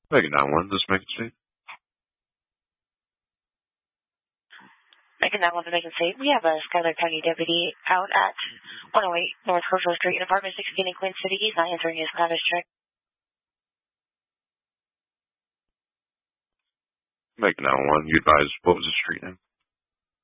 Megan 911, this is Megan State. Megan 911, Megan State. We have a Schuyler County deputy out at 108 North Herschel Street in apartment 16 in Queen City. He's not answering his status check. Megan 911, you advised what was the street name?